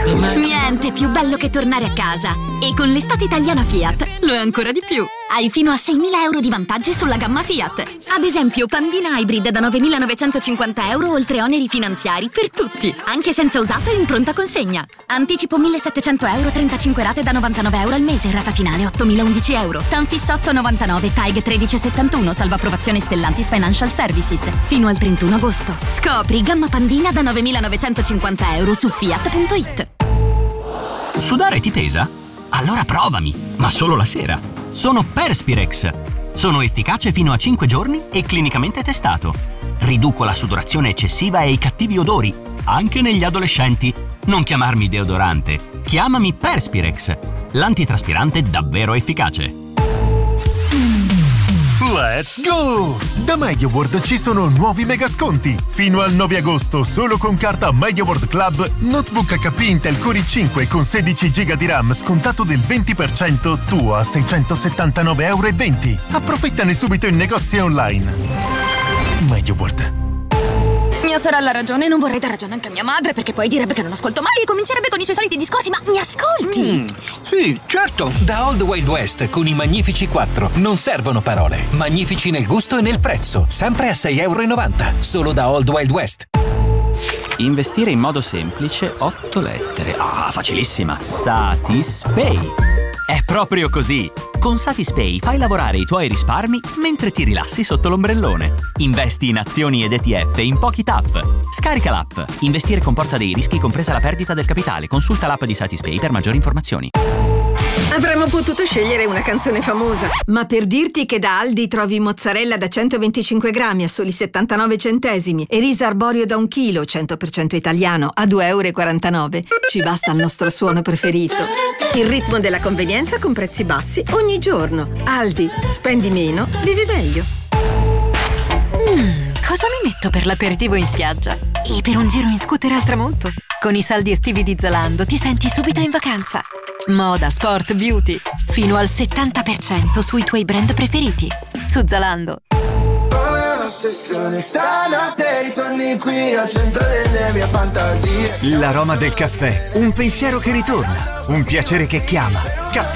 Niente più bello che tornare a casa. E con l'estate italiana Fiat lo è ancora di più. Hai fino a 6.000 euro di vantaggi sulla gamma Fiat. Ad esempio, Pandina Hybrid da 9.950 euro oltre oneri finanziari per tutti, anche senza usato e in pronta consegna. Anticipo 1.700 euro, 35 rate da 99 euro al mese, rata finale 8.011 euro. Tanfis 8,99, TAG 13,71, salva approvazione Stellantis Financial Services. Fino al 31 agosto. Scopri gamma Pandina da 9.950 euro su Fiat.it. Sudare ti pesa? Allora provami, ma solo la sera. Sono Perspirex. Sono efficace fino a 5 giorni e clinicamente testato. Riduco la sudorazione eccessiva e i cattivi odori, anche negli adolescenti. Non chiamarmi deodorante, chiamami Perspirex, l'antitraspirante davvero efficace. Let's go! Da MediaWorld ci sono nuovi mega sconti. Fino al 9 agosto, solo con carta MediaWorld Club, notebook HP Intel Core i5 con 16 GB di RAM scontato del 20%, tu a 679,20 euro. Approfittane subito in negozi online. MediaWorld. Mia sorella ha ragione, non vorrei dar ragione anche a mia madre, perché poi direbbe che non ascolto mai e comincerebbe con i suoi soliti discorsi, ma mi ascolti? Sì, certo. Da Old Wild West con i Magnifici 4 non servono parole. Magnifici nel gusto e nel prezzo, sempre a 6,90 euro. Solo da Old Wild West. Investire in modo semplice, 8 lettere. Ah, facilissima. Satispay. È proprio così. Con Satispay fai lavorare i tuoi risparmi mentre ti rilassi sotto l'ombrellone. Investi in azioni ed ETF in pochi tap. Scarica l'app. Investire comporta dei rischi, compresa la perdita del capitale. Consulta l'app di Satispay per maggiori informazioni. Avremmo potuto scegliere una canzone famosa, ma per dirti che da Aldi trovi mozzarella da 125 grammi a soli 79 centesimi e riso arborio da 1 chilo 100% italiano a 2,49 euro, ci basta il nostro suono preferito. Il ritmo della convenienza con prezzi bassi ogni giorno. Aldi, spendi meno, vivi meglio. Cosa mi metto per l'aperitivo in spiaggia? E per un giro in scooter al tramonto? Con i saldi estivi di Zalando ti senti subito in vacanza. Moda, sport, beauty. Fino al 70% sui tuoi brand preferiti. Su Zalando. Come un'ossessione, stanotte ritorni qui al centro delle mie fantasie. L'aroma del caffè, un pensiero che ritorna, un piacere che chiama. Caffè